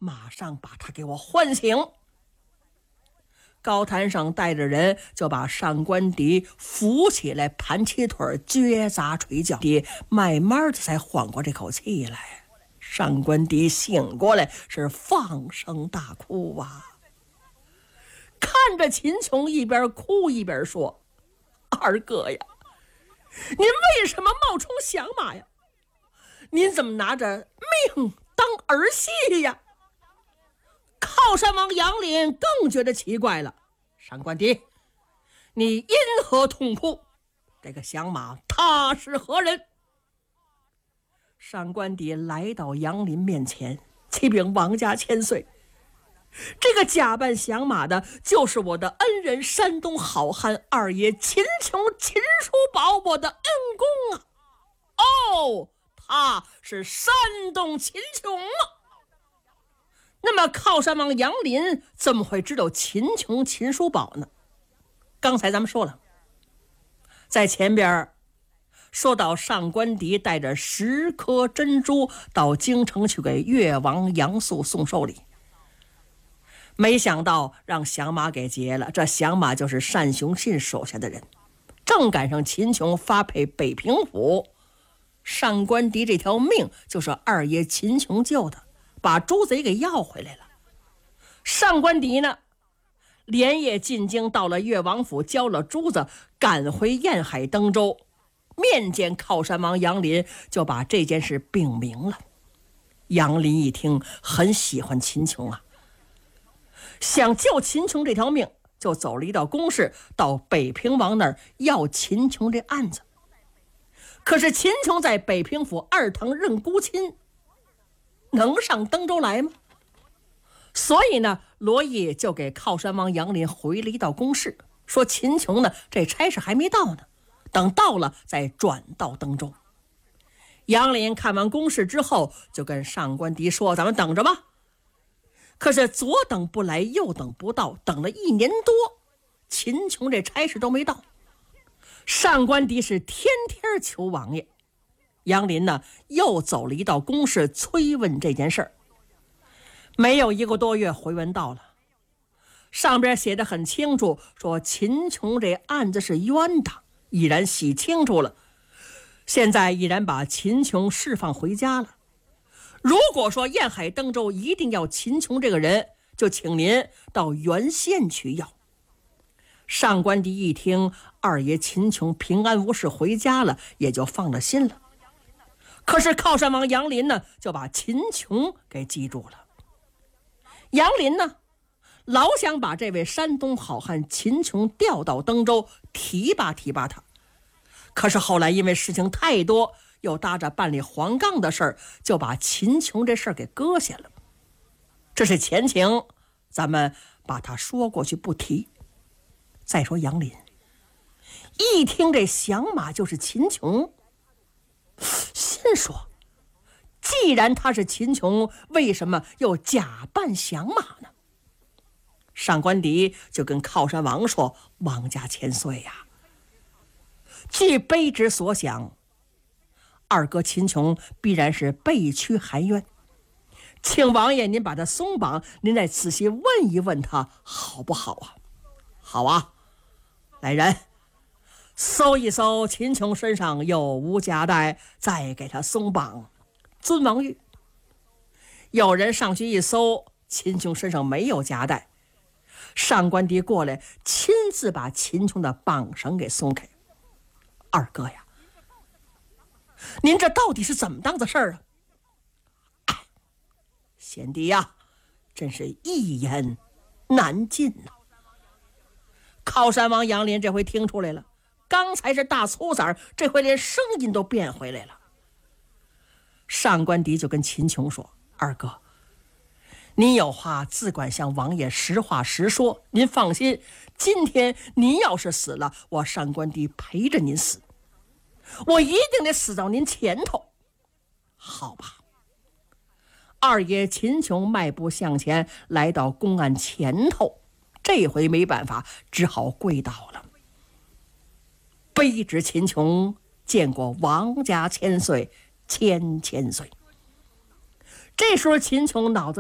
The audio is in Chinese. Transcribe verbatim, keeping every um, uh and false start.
马上把他给我唤醒。高坛上带着人就把上官迪扶起来，盘起腿撅砸捶脚，迪慢慢的才缓过这口气来。上官迪醒过来是放声大哭啊，看着秦琼一边哭一边说：二哥呀，您为什么冒充响马呀？您怎么拿着命当儿戏呀？靠山王杨林更觉得奇怪了，上官迪，你因何痛哭？这个响马他是何人？上官迪来到杨林面前，启禀王家千岁，这个假扮响马的就是我的恩人山东好汉二爷秦琼秦叔宝，我的恩公啊！哦，他是山东秦琼啊！那么靠山王杨林怎么会知道秦琼秦叔宝呢？刚才咱们说了，在前边说到上官迪带着十颗珍珠到京城去给越王杨素送寿礼，没想到让响马给劫了。这响马就是单雄信手下的人，正赶上秦琼发配北平府，上官迪这条命就是二爷秦琼救的，把猪贼给要回来了。上官迪呢，连夜进京，到了越王府，交了珠子，赶回燕海登州，面见靠山王杨林，就把这件事禀明了。杨林一听，很喜欢秦琼啊，想救秦琼这条命，就走了一道公事，到北平王那儿要秦琼这案子。可是秦琼在北平府二堂任孤亲，能上登州来吗？所以呢，罗毅就给靠山王杨林回了一道公事，说秦琼呢这差事还没到呢，等到了再转到登州。杨林看完公事之后，就跟上官迪说：咱们等着吧。可是左等不来，右等不到，等了一年多，秦琼这差事都没到。上官迪是天天求王爷。杨林呢又走了一道公事，催问这件事儿。没有一个多月，回文到了，上边写得很清楚，说秦琼这案子是冤的，已然洗清楚了，现在已然把秦琼释放回家了。如果说燕海登州一定要秦琼这个人，就请您到原县去要。上官迪一听二爷秦琼平安无事回家了，也就放了心了。可是靠山王杨林呢，就把秦琼给记住了。杨林呢，老想把这位山东好汉秦琼调到登州，提拔提拔他。可是后来因为事情太多，又搭着办理黄杠的事儿，就把秦琼这事儿给搁下了。这是前情，咱们把它说过去不提。再说杨林一听这响马就是秦琼，心说既然他是秦琼，为什么又假扮响马呢？上官迪就跟靠山王说：王家千岁呀，据卑职所想，二哥秦琼必然是被屈含冤，请王爷您把他松绑，您再仔细问一问他好不好啊？好啊，来人，搜一搜秦琼身上有无夹带，再给他松绑。尊王谕。有人上去一搜，秦琼身上没有夹带，上官迪过来亲自把秦琼的绑绳给松开。二哥呀，您这到底是怎么当的事儿啊？哎，贤弟呀，真是一言难尽呐、啊。靠山王杨林这回听出来了，刚才是大粗嗓，这回连声音都变回来了。上官迪就跟秦琼说：二哥，您有话自管向王爷实话实说，您放心，今天您要是死了，我上官迪陪着您死，我一定得死到您前头，好吧？二爷秦琼迈步向前，来到公案前头，这回没办法，只好跪倒了。卑职秦琼见过王家千岁，千千岁。这时候秦琼脑子